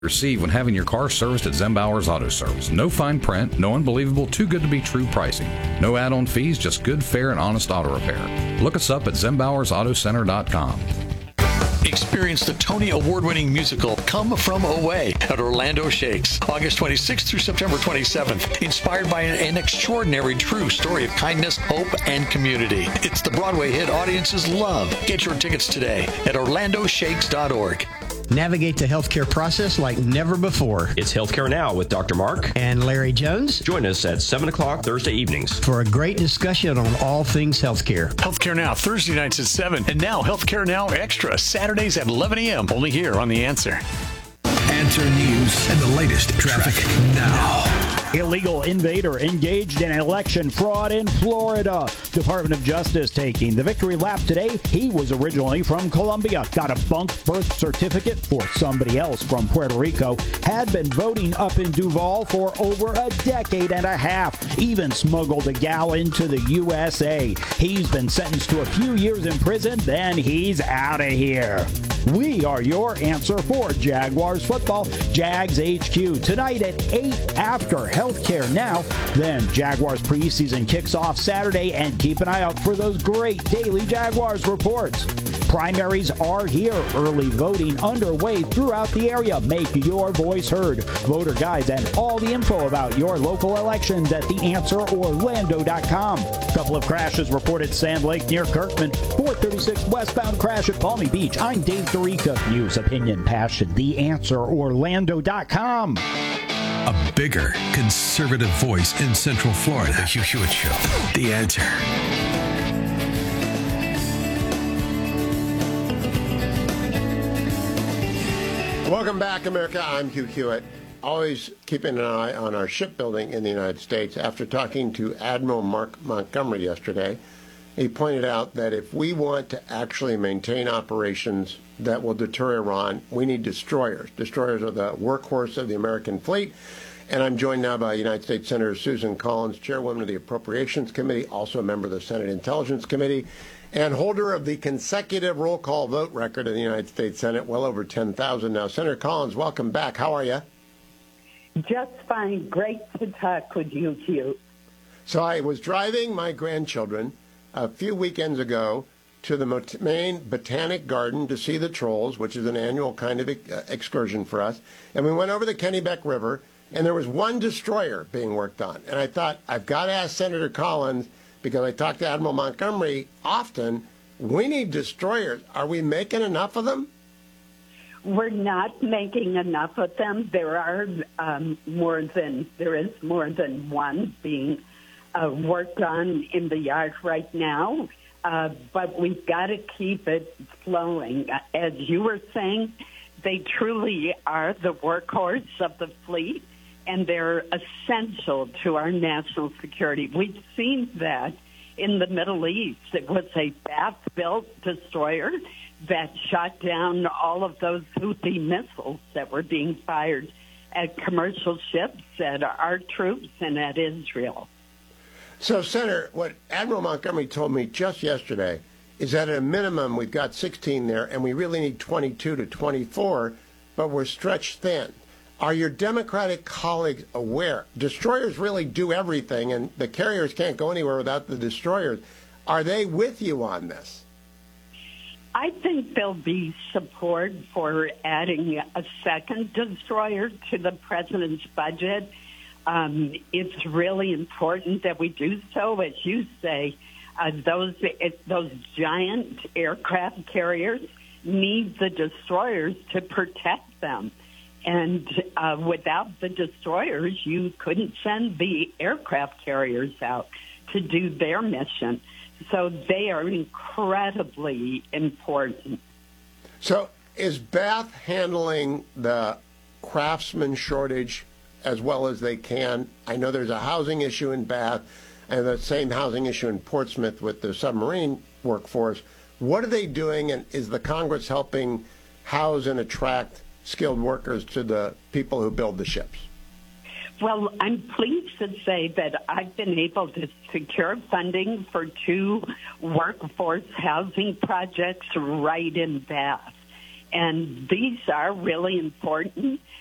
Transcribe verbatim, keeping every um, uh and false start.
Receive when having your car serviced at Zembauer's Auto Service. No fine print, no unbelievable, too good to be true pricing. No add-on fees, just good, fair, and honest auto repair. Look us up at Zembauers Auto Center dot com. Experience the Tony Award-winning musical Come From Away at Orlando Shakes, August twenty-sixth through September twenty-seventh. Inspired by an, an extraordinary true story of kindness, hope, and community. It's the Broadway hit audiences love. Get your tickets today at orlando shakes dot org. Navigate the healthcare process like never before. It's Healthcare Now with Doctor Mark and Larry Jones. Join us at seven o'clock Thursday evenings for a great discussion on all things healthcare. Healthcare Now, Thursday nights at seven. And now Healthcare Now Extra, Saturdays at eleven a.m. Only here on The Answer. Answer News and the latest traffic, traffic now. Illegal invader engaged in election fraud in Florida. Department of Justice taking the victory lap today. He was originally from Colombia, got a bunk birth certificate for somebody else from Puerto Rico, had been voting up in Duval for over a decade and a half, even smuggled a gal into the U S A. He's been sentenced to a few years in prison, then he's out of here. We are your answer for Jaguars football. Jags H Q tonight at eight after Healthcare Now. Then Jaguars preseason kicks off Saturday, and keep an eye out for those great daily Jaguars reports. Primaries are here. Early voting underway throughout the area. Make your voice heard. Voter guides and all the info about your local elections at the answer orlando dot com. Couple of crashes reported Sand Lake near Kirkman. four thirty-six westbound crash at Palmy Beach. I'm Dave Dorica. News, opinion, passion. the answer orlando dot com. A bigger conservative voice in Central Florida. The Hugh Hewitt Show. The Answer. Welcome back, America. I'm Hugh Hewitt. Always keeping an eye on our shipbuilding in the United States. After talking to Admiral Mark Montgomery yesterday, he pointed out that if we want to actually maintain operations that will deter Iran, we need destroyers. Destroyers are the workhorse of the American fleet. And I'm joined now by United States Senator Susan Collins, chairwoman of the Appropriations Committee, also a member of the Senate Intelligence Committee, and holder of the consecutive roll call vote record in the United States Senate, well over ten thousand now. Senator Collins, welcome back. How are you? Just fine. Great to talk with you, Hugh. So I was driving my grandchildren a few weekends ago to the Maine Botanic Garden to see the trolls, which is an annual kind of excursion for us. And we went over the Kennebec River, and there was one destroyer being worked on. And I thought, I've got to ask Senator Collins, because I talk to Admiral Montgomery often, we need destroyers. Are we making enough of them? We're not making enough of them. There are um, more than, there is more than one being uh, worked on in the yard right now. Uh, but we've got to keep it flowing. As you were saying, they truly are the workhorse of the fleet, and they're essential to our national security. We've seen that in the Middle East. It was a Bath-built destroyer that shot down all of those Houthi missiles that were being fired at commercial ships, at our troops, and at Israel. So, Senator, what Admiral Montgomery told me just yesterday is that at a minimum we've got sixteen there, and we really need twenty-two to twenty-four, but we're stretched thin. Are your Democratic colleagues aware? Destroyers really do everything, and the carriers can't go anywhere without the destroyers. Are they with you on this? I think there'll be support for adding a second destroyer to the president's budget. Um, it's really important that we do so. As you say, uh, those it, those giant aircraft carriers need the destroyers to protect them. And uh, without the destroyers, you couldn't send the aircraft carriers out to do their mission. So they are incredibly important. So is Bath handling the craftsman shortage as well as they can? I know there's a housing issue in Bath and the same housing issue in Portsmouth with the submarine workforce. What are they doing, and is the Congress helping house and attract skilled workers to the people who build the ships? Well, I'm pleased to say that I've been able to secure funding for two workforce housing projects right in Bath. And these are really important.